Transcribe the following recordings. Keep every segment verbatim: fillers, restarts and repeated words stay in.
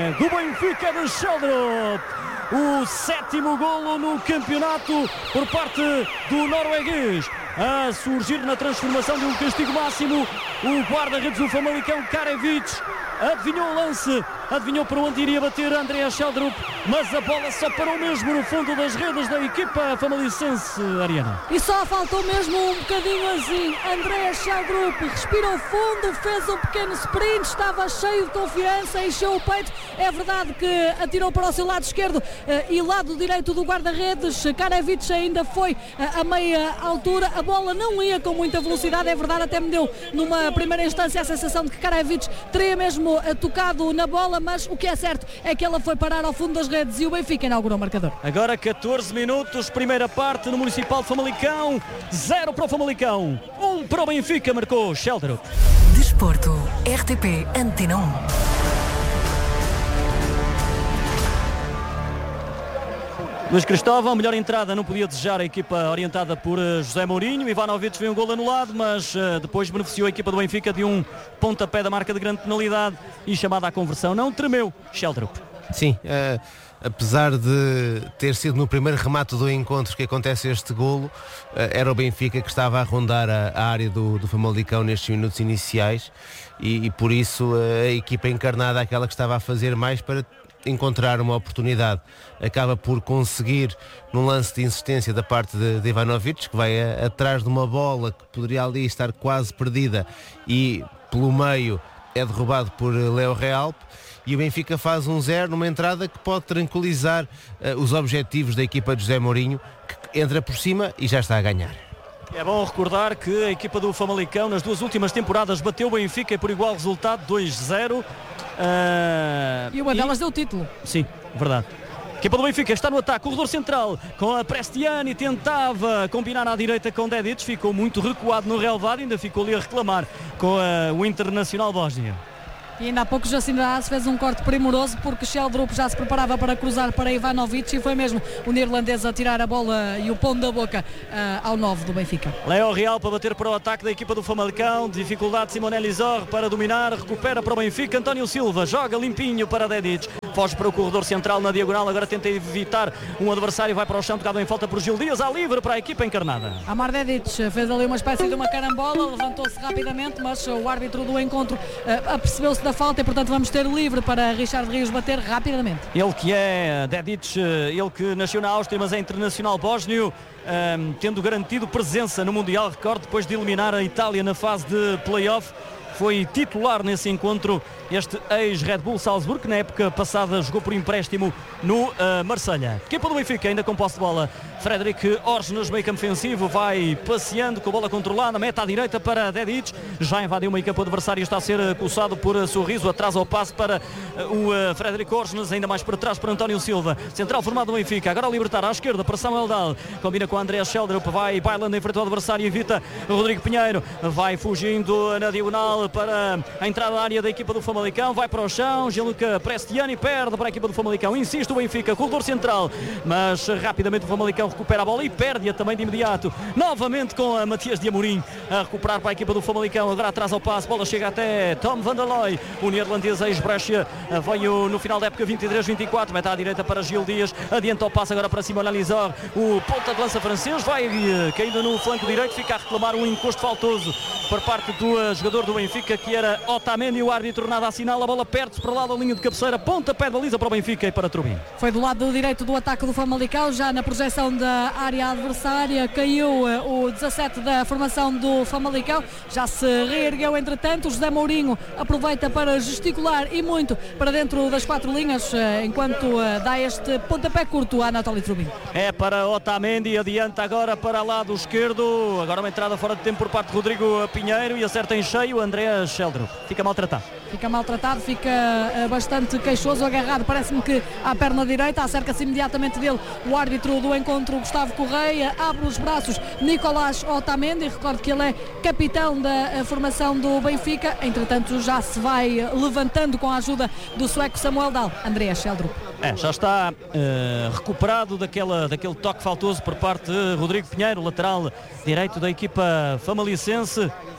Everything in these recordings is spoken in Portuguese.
do Benfica de Sheldrup. O sétimo golo no campeonato por parte do norueguês. A surgir na transformação de um castigo máximo, o guarda-redes do Famalicão, Karevic, adivinhou o lance, adivinhou para onde iria bater Andreas Sheldrup, mas a bola só parou mesmo no fundo das redes da equipa famalicense, Ariana. E só faltou mesmo um bocadinho assim. Andreas Sheldrup respirou fundo, fez um pequeno sprint, estava cheio de confiança, encheu o peito. É verdade que atirou para o seu lado esquerdo e lado direito do guarda-redes. Karevic ainda foi a meia altura. A bola não ia com muita velocidade, é verdade, até me deu numa primeira instância a sensação de que Karevic teria mesmo tocado na bola, mas o que é certo é que ela foi parar ao fundo das redes e o Benfica inaugurou o marcador. Agora catorze minutos, primeira parte no Municipal de Famalicão, zero para o Famalicão, um para o Benfica, marcou Sheldrup. Desporto, R T P Antena um. Luís Cristóvão, melhor entrada não podia desejar a equipa orientada por José Mourinho. Ivanovic veio um gol anulado, mas uh, depois beneficiou a equipa do Benfica de um pontapé da marca de grande penalidade e chamada à conversão. Não tremeu Sheldrup. Sim, uh, apesar de ter sido no primeiro remate do encontro que acontece este golo, uh, era o Benfica que estava a rondar a, a área do, do Famalicão nestes minutos iniciais e, e por isso uh, a equipa encarnada, aquela que estava a fazer mais para encontrar uma oportunidade, acaba por conseguir num lance de insistência da parte de, de Ivanovic, que vai a, atrás de uma bola que poderia ali estar quase perdida e pelo meio é derrubado por Leo Realpe e o Benfica faz um zero numa entrada que pode tranquilizar uh, os objetivos da equipa de José Mourinho, que entra por cima e já está a ganhar. É bom recordar que a equipa do Famalicão nas duas últimas temporadas bateu o Benfica por igual resultado, dois zero. Uh, e uma delas e... deu o título. Sim, verdade. A equipa do Benfica está no ataque, corredor central com a Prestiani, tentava combinar à direita com Dedic, ficou muito recuado no relvado, ainda ficou ali a reclamar com a, o Internacional Bósnia. E ainda há pouco Jacinto Arce fez um corte primoroso porque Sheldrup já se preparava para cruzar para Ivanovic e foi mesmo o neerlandês a tirar a bola e o pão da boca uh, ao nove do Benfica. Leo Real para bater para o ataque da equipa do Famalicão, dificuldade Simonelli Zorro para dominar, recupera para o Benfica, António Silva joga limpinho para Dedic, foge para o corredor central na diagonal, agora tenta evitar um adversário, vai para o chão, tocado em falta por Gil Dias, à livre para a equipa encarnada. Amar Dedic fez ali uma espécie de uma carambola, levantou-se rapidamente, mas o árbitro do encontro uh, apercebeu-se da falta e portanto vamos ter livre para Richard Rios bater rapidamente. Ele que é Dedic, ele que nasceu na Áustria mas é internacional bósnio, um, tendo garantido presença no Mundial, recorde, depois de eliminar a Itália na fase de play-off. Foi titular nesse encontro este ex-Red Bull Salzburgo, que na época passada jogou por empréstimo no uh, Marselha. Equipa do Benfica ainda com posse de bola. Frederic Orgenes, meio campo ofensivo, vai passeando com a bola controlada, meta à direita para Dedic, já invadiu o meio campo adversário, está a ser coçado por uh, Sorriso, atrás ao passe para uh, o uh, Frederic Orgenes, ainda mais para trás para António Silva, central formado no Benfica, agora a libertar à esquerda para Samuel Dahl, combina com Andreas Sheldrup, vai bailando em frente ao adversário, evita Rodrigo Pinheiro, vai fugindo na diagonal para a entrada da área da equipa do Famalicão, vai para o chão, Gianluca Prestiani perde para a equipa do Famalicão, insiste o Benfica, corredor central, mas rapidamente o Famalicão recupera a bola e perde-a também de imediato, novamente com a Matias de Amorim a recuperar para a equipa do Famalicão, agora atrás ao passe, bola chega até Tom van der Looy, o neerlandês ex-Brescia, veio no final da época vinte e três vinte e quatro, mete à direita para Gil Dias, adianta o passe agora para Simon Alizor, o ponta de lança francês, vai caindo no flanco direito, fica a reclamar um encosto faltoso por parte do uh, jogador do Benfica, que era Otamendi, o árbitro nada assinala, a bola perde-se para lá da linha de cabeceira, ponta pé de baliza para o Benfica e para Trubin. Foi do lado direito do ataque do Famalicão, já na projeção da área adversária, caiu uh, o dezassete da formação do Famalicão, já se reergueu entretanto, o José Mourinho aproveita para gesticular e muito para dentro das quatro linhas, uh, enquanto uh, dá este pontapé curto a Anatoly Trubin. É para Otamendi, adianta agora para lado esquerdo, agora uma entrada fora de tempo por parte de Rodrigo Pinheiro e acerta em cheio Andreas Sheldrup, fica maltratado. Fica maltratado, fica uh, bastante queixoso, agarrado, parece-me que à perna direita, acerca-se imediatamente dele o árbitro do encontro, Gustavo Correia, abre os braços Nicolás Otamendi, recordo que ele é capitão da uh, formação do Benfica, entretanto já se vai uh, levantando com a ajuda do sueco Samuel Dahl, Andreas Sheldrup. É, já está uh, recuperado daquela, daquele toque faltoso por parte de Rodrigo Pinheiro, lateral direito da equipa famalicense.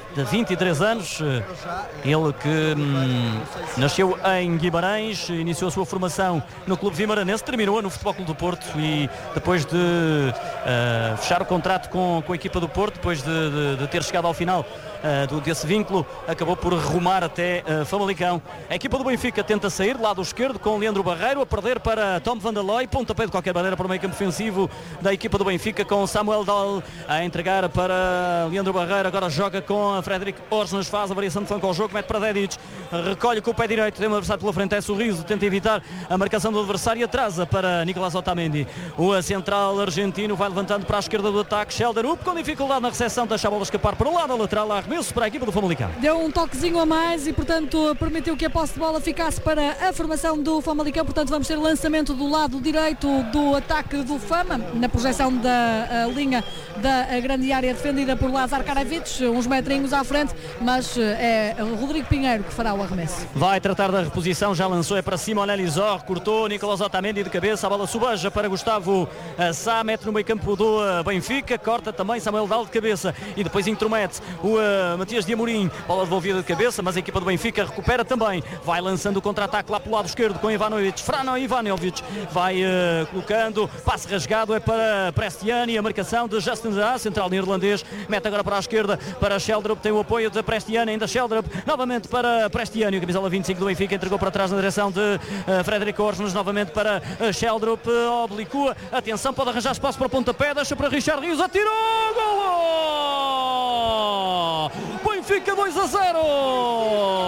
de vinte e três anos, ele que hum, nasceu em Guimarães, iniciou a sua formação no Clube Vimaranense, terminou no Futebol Clube do Porto e depois de uh, fechar o contrato com, com a equipa do Porto, depois de, de, de ter chegado ao final uh, do, desse vínculo, acabou por rumar até uh, Famalicão. A equipa do Benfica tenta sair do lado esquerdo com Leandro Barreiro a perder para Tom van der Looy, pontapé de qualquer maneira para o meio campo ofensivo da equipa do Benfica com Samuel Dahl a entregar para Leandro Barreiro, agora joga com Frederic Orsnes, faz a variação de flanco ao jogo, mete para Dedic, recolhe com o pé direito, tem um adversário pela frente, é Sorriso, tenta evitar a marcação do adversário e atrasa para Nicolás Otamendi. O central argentino vai levantando para a esquerda do ataque, Sheldon com dificuldade na recepção, deixa a bola escapar para o lado lateral, arremesso para a equipa do Famalicão. Deu um toquezinho a mais e portanto permitiu que a posse de bola ficasse para a formação do Famalicão, portanto vamos ter lançamento do lado direito do ataque do Fama, na projeção da linha da grande área defendida por Lazar Karavic, uns metrinhos à frente, mas é Rodrigo Pinheiro que fará o arremesso. Vai tratar da reposição, já lançou, é para Simone Elisor, cortou Nicolás Otamendi de cabeça, a bola subeja para Gustavo Sá, mete no meio campo do Benfica, corta também Samuel Dahl de cabeça e depois intromete o uh, Matias de Amorim, bola devolvida de cabeça, mas a equipa do Benfica recupera também, vai lançando o contra-ataque lá pelo lado esquerdo com Ivanovic, Frano Ivanovic, vai uh, colocando, passe rasgado, é para Prestiani, a marcação de Justin Zaha, central neerlandês, mete agora para a esquerda, para Sheldrup, tem o apoio de Prestiani, ainda Sheldrup, novamente para Prestiani, a camisola vinte e cinco do Benfica, entregou para trás na direção de uh, Frederic Orsnes, novamente para uh, Sheldrup, uh, oblicua, atenção, pode arranjar espaço para o pontapé, deixa para Richard Rios, atirou, golo! Benfica dois a zero!